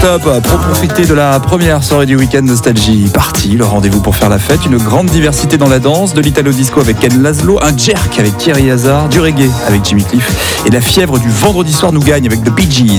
Stop pour profiter de la première soirée du week-end Nostalgie Party. Le rendez-vous pour faire la fête, une grande diversité dans la danse, de l'italo disco avec Ken Laszlo, un jerk avec Thierry Hazard, du reggae avec Jimmy Cliff et la fièvre du vendredi soir nous gagne avec The Bee Gees.